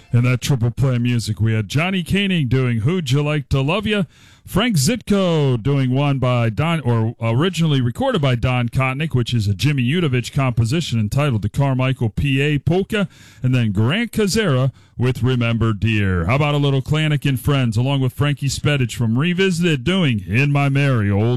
In that triple play music, we had Johnny Caning doing Who'd You Like to Love Ya? Frank Zitko doing one by Don, or originally recorded by Don Kotnick, which is a Jimmy Udovich composition entitled the Carmichael PA Polka, and then Grant Kazera with Remember Dear. How about a little Clanic and Friends, along with Frankie Spedich from Revisited doing In My Merry Old